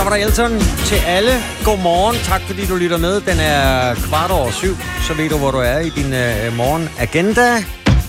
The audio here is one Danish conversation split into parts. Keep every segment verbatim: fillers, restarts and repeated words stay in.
Så var der Elton til alle. Godmorgen. Tak fordi du lytter med. Den er kvart over syv. Så ved du, hvor du er i din uh, morgenagenda.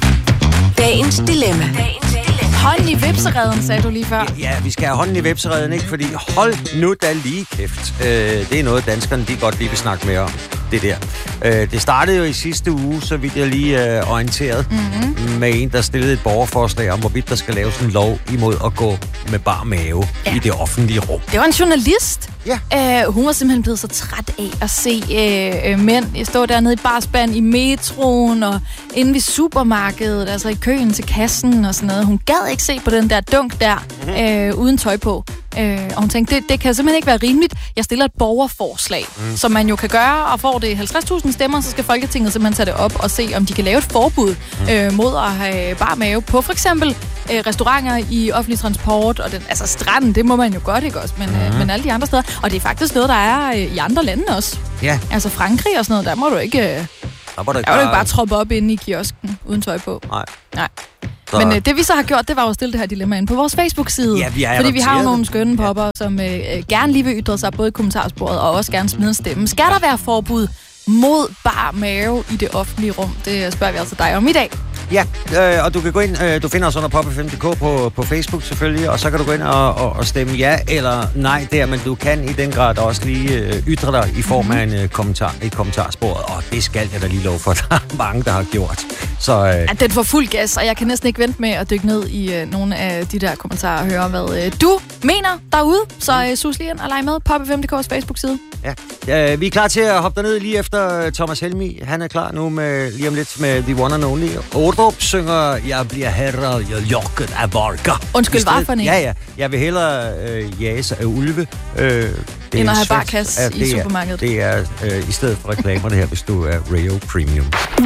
Dagens dilemma. Hånden i vipsereden, sagde du lige før. Ja, ja, vi skal have hånden i vipsereden, ikke? Fordi hold nu da lige kæft. Uh, det er noget, danskerne de godt lige vil snakke mere om. Det der. Uh, det startede jo i sidste uge, så vidt jeg lige uh, orienteret, mm-hmm. med en, der stillede et borgerforslag om, hvorvidt der skal laves en lov imod at gå med bar mave ja. i det offentlige rum. Det var en journalist. Ja. Uh, hun var simpelthen blevet så træt af at se uh, uh, mænd stå dernede i barspand i metroen og inde ved supermarkedet, altså i køen til kassen og sådan noget. Hun gad ikke se på den der dunk der, mm-hmm. uh, uden tøj på. Uh, og hun tænkte, det, det kan simpelthen ikke være rimeligt. Jeg stiller et borgerforslag, mm. som man jo kan gøre, og får det halvtreds tusind stemmer, så skal Folketinget simpelthen tage det op og se, om de kan lave et forbud mm. uh, mod at have bar mave på for eksempel uh, restauranter i offentlig transport, og den, altså stranden, det må man jo godt, ikke også, men, mm. uh, men alle de andre steder. Og det er faktisk noget, der er uh, i andre lande også. Ja. Altså Frankrig og sådan noget, der må du ikke, uh, der må du ikke, bare... bare... ikke bare troppe op inde i kiosken uden tøj på. Nej. Nej. Så. Men øh, det vi så har gjort, det var jo at stille det her dilemma ind på vores Facebook-side. Ja, vi fordi vi har jo nogle skønne popper, ja. som øh, gerne lige vil ytre sig både i kommentarsporet og også gerne smide en stemme. Skal der være forbud mod bar mave i det offentlige rum? Det spørger vi altså dig om i dag. Ja, øh, og du kan gå ind, øh, du finder os under pop f m punktum d k på, på Facebook selvfølgelig, og så kan du gå ind og, og, og stemme ja eller nej der, men du kan i den grad også lige øh, ytre dig i form af en øh, kommentar i kommentarsporet, og det skal jeg da lige love for, der er mange, der har gjort. Så, øh... ja, den får fuld gas, og jeg kan næsten ikke vente med at dykke ned i øh, nogle af de der kommentarer og høre, hvad øh, du mener derude. Så øh, sus lige ind og lege med pop f m punktum d k's Facebook-side. Ja. ja, vi er klar til at hoppe derned lige efter Thomas Helmig. Han er klar nu med lige om lidt med The One and Only. Ordrup synger, jeg bliver herre, jeg jokket af Volker. Undskyld, hvad for en? Ja, ja. Jeg vil hellere øh, jage af ulve. Øh, end at have barkas ja, i supermarkedet. Det er øh, i stedet for reklamerne her, hvis du er Rayo Premium.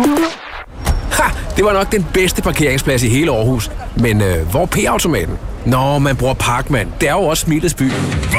Ha! Det var nok den bedste parkeringsplads i hele Aarhus. Men øh, hvor er P-automaten? Nå, man bruger Parkman. Det er jo også Smilets by.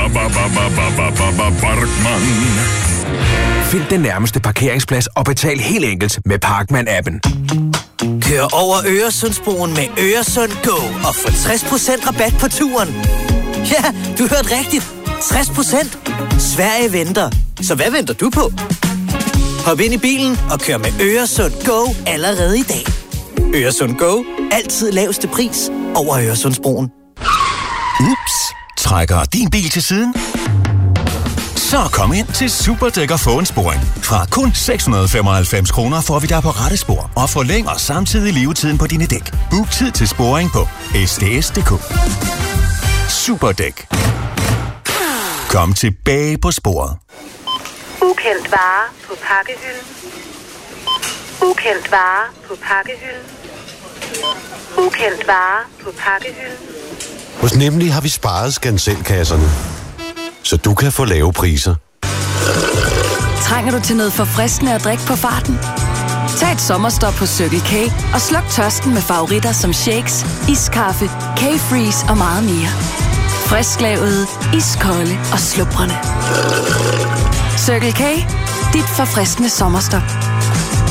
Find den nærmeste parkeringsplads og betal helt enkelt med Parkman-appen. Kør over Øresundsbroen med Øresund Go og få tres procent rabat på turen. Ja, du hørte rigtigt. tres procent. Sverige venter. Så hvad venter du på? Hop ind i bilen og kør med Øresund Go allerede i dag. Øresund Go. Altid laveste pris over Øresundsbroen. Ups. Trækker din bil til siden? Så kom ind til Superdæk og få en sporing. Fra kun seks hundrede og femoghalvfems kroner får vi dig på rette spor og forlænger samtidig levetiden på dine dæk. Book tid til sporing på s d s punktum d k. Superdæk. Kom tilbage på sporet. Ukendt vare på pakkehylden. Ukendt vare på pakkehylden. Ukendt vare på pakkehylden. Hos Nemlig har vi sparet skanselkasserne, så du kan få lave priser. Trænger du til noget forfriskende at drikke på farten? Tag et sommerstop på Circle K og sluk tørsten med favoritter som shakes, iskaffe, K-Freeze og meget mere. Frisklavet, iskolde og slubrende. Circle K, dit forfriskende sommerstop.